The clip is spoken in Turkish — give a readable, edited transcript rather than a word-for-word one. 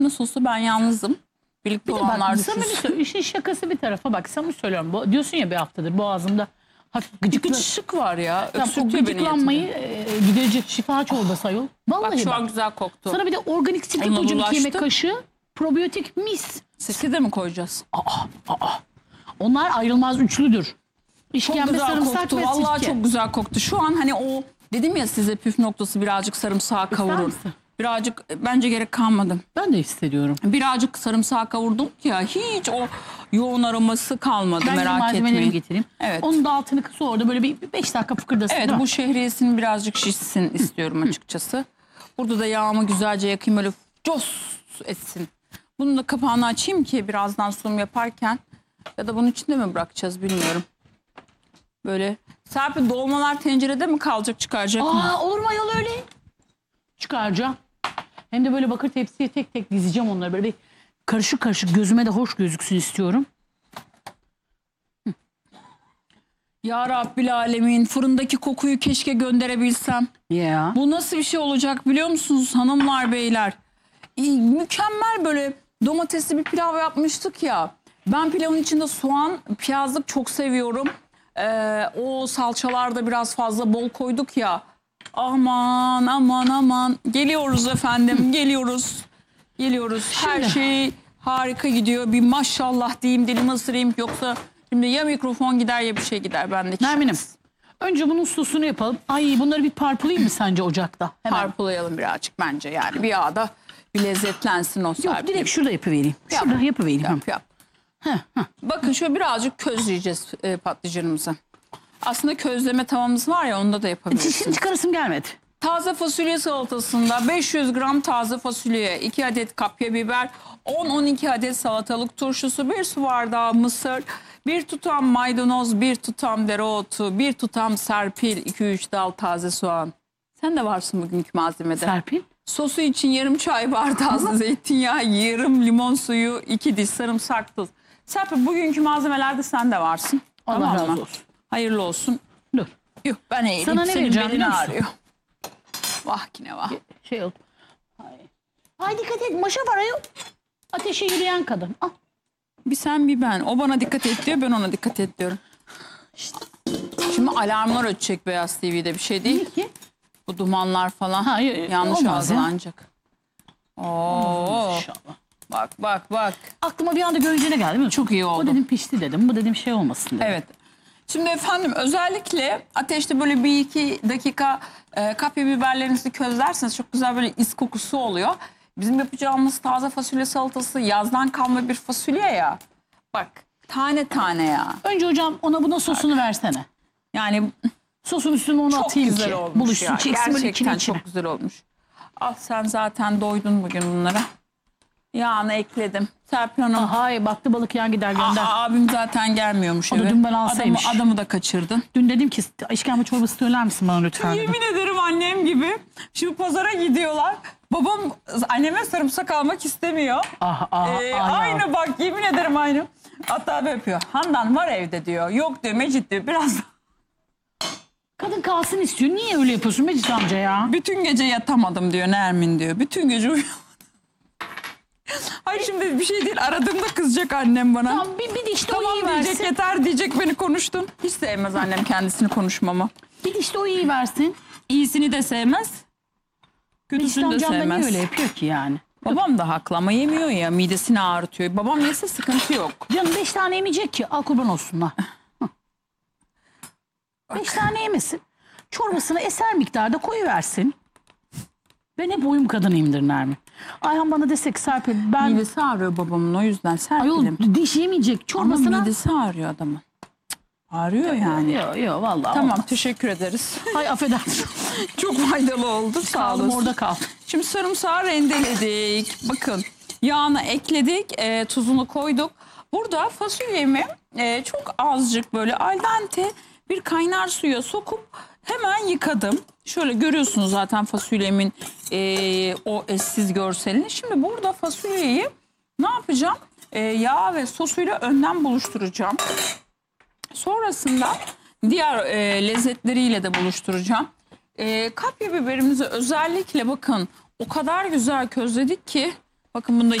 Nasıl olsa ben yalnızım. Birlikte olanlar düşünsün. İşin şakası bir tarafa bak. Samimi söylüyorum. Diyorsun ya bir haftadır boğazımda hafif gıcık var ya. Öksürtüyor beni. Gıcıklanmayı giderecek şifa çorbası ayol. Vallahi bak şu an güzel koktu. Sana bir de organik sirke koyacağım 2 yemek kaşığı. Probiyotik mis. Sirke de mi koyacağız? Onlar ayrılmaz üçlüdür. İşkembe, sarımsak koktu. Vallahi sirke. Çok güzel koktu. Şu an hani o dedim ya size püf noktası birazcık sarımsağı kavurun. Birazcık bence gerek kalmadı. Ben de hissediyorum. Birazcık sarımsağı kavurdum ya hiç o yoğun aroması kalmadı, ben merak malzemelerimi etmeyin. Getireyim. Evet. Onun da altını kısa orada böyle bir 5 dakika fıkırdasın. Evet bu şehriyesini birazcık şişsin istiyorum açıkçası. Burada da yağımı güzelce yakayım böyle cos etsin. Bunun da kapağını açayım ki birazdan sunum yaparken ya da bunun içinde mi bırakacağız bilmiyorum. Böyle Serpil dolmalar tencerede mi kalacak çıkaracak mı? Olur mu ayol öyle? Çıkaracağım. Hem de böyle bakır tepsiye tek tek dizeceğim onları. Böyle bir karışık karışık gözüme de hoş gözüksün istiyorum. Ya Rabbil Alemin fırındaki kokuyu keşke gönderebilsem. Yeah. Bu nasıl bir şey olacak biliyor musunuz hanımlar beyler? Mükemmel böyle domatesli bir pilav yapmıştık ya. Ben pilavın içinde soğan, piyazlık çok seviyorum. O salçalarda biraz fazla bol koyduk ya. Aman aman aman. Geliyoruz efendim geliyoruz. Geliyoruz. Her şey harika gidiyor. Bir maşallah diyeyim dilim ısırayım. Yoksa şimdi ya mikrofon gider ya bir şey gider. Ben de Nermin'im. Önce bunun sosunu yapalım. Ay bunları bir parpulayayım mı sence ocakta? Hemen. Parpulayalım birazcık bence yani. Bir yağda bir lezzetlensin o Yok direkt şurada yapıvereyim. Şurada yapıvereyim. Yap. Bakın şöyle birazcık közleyeceğiz patlıcanımızı. Aslında közleme tavamız var ya onda da yapabilirsiniz. Şimdi çıkarasım gelmedi. Taze fasulye salatasında 500 gram taze fasulyeye 2 adet kapya biber, 10-12 adet salatalık turşusu, 1 su bardağı mısır, 1 tutam maydanoz, 1 tutam dereotu, 1 tutam serpil, 2-3 dal taze soğan. Sen de varsın bugünkü malzemede. Serpil? Sosu için yarım çay bardağı zeytinyağı, yarım limon suyu, 2 diş sarımsak, tuz. Serpil bugünkü malzemelerde sen de varsın. Allah razı olsun. Hayırlı olsun. Dur. Yok ben eğileyim. Sana ne vereceğim biliyor musun? Ağrıyor. Vah yine vah. Şey oldu. Ay dikkat et maşa var ayol. Ateşe yürüyen kadın. Al. Bir sen bir ben. O bana dikkat et diyor ben ona dikkat et diyorum. İşte. Şimdi alarmlar ötecek Beyaz TV'de bir şey değil. Ki? Bu dumanlar falan yanlış algılanacak. Oo. Bak bak bak. Aklıma bir anda göreceğine geldi mi? Çok iyi oldu. O dedim pişti dedim. Bu dedim şey olmasın dedim. Evet. Şimdi efendim özellikle ateşte böyle 1-2 dakika kapya biberlerinizi közlerseniz çok güzel böyle is kokusu oluyor. Bizim yapacağımız taze fasulye salatası yazdan kalma bir fasulye ya. Bak tane tane ya. Önce hocam ona buna sosunu versene. Yani sosun üstüne onu çok atayım güzel ki. olmuş Buluşsun ya. Gerçekten içine. çok güzel olmuş. Ah sen zaten doydun bugün bunlara. Yağını ekledim. Serpil Hanım. Hayır baktı balık yan gider gönder. Abim zaten gelmiyormuş eve. Dün ben alsaymış. Adamı da kaçırdın. Dün dedim ki işkembe çorbası söyler misin bana lütfen? Yemin ederim annem gibi. Şimdi pazara gidiyorlar. Babam anneme sarımsak almak istemiyor. Aynı bak yemin ederim aynı. Hatta böyle yapıyor. Handan var evde diyor. Yok diyor Mecit diyor biraz. Kadın kalsın istiyor. Niye öyle yapıyorsun Mecit amca ya? Bütün gece yatamadım diyor Nermin diyor. Bütün gece uyuyamadım. Hayır şimdi bir şey değil aradığımda kızacak annem bana. Tamam bir de işte tamam o iyi diyecek versin. yeter diyecek beni konuştun. Hiç sevmez annem kendisini konuşmamı. Bir de işte o iyi versin. İyisini de sevmez. Kötüsünü de sevmez. Niye öyle yapıyor ki yani? Babam da haklı ama yemiyor ya midesini ağrıtıyor. Babam yese sıkıntı yok. Canım 5 tane yemeyecek ki al kurban olsunlar. 5 tane yemesin. Çorbasına eser miktarda koyuversin. Ben hep uyum kadınıyımdır Nermin. Ayhan bana desek Serpil ben... Midesi ağrıyor babamın o yüzden Serpil'im. Ayol diş yemeyecek çorbasına. Ama midesi ağrıyor adamın. Ağrıyor yani. Yok vallahi. Tamam olmaz. Teşekkür ederiz. Hay affedersin. Çok faydalı oldu sağ olasın. Orada kal. Şimdi sarımsağı rendeledik. Bakın yağını ekledik, tuzunu koyduk. Burada fasulyemi çok azıcık böyle al dente bir kaynar suya sokup hemen yıkadım. Şöyle görüyorsunuz zaten fasulyemin o eşsiz görselini. Şimdi burada fasulyeyi ne yapacağım? Yağ ve sosuyla önden buluşturacağım. Sonrasında diğer lezzetleriyle de buluşturacağım. Kapya biberimizi özellikle bakın o kadar güzel közledik ki Bakın bunda